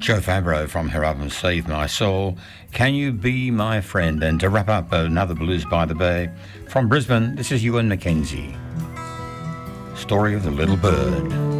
Joe Fabro from her album Save My Soul, Can You Be My Friend? And to wrap up, another Blues by the Bay. From Brisbane, this is Ewan McKenzie. Story of the Little Bird.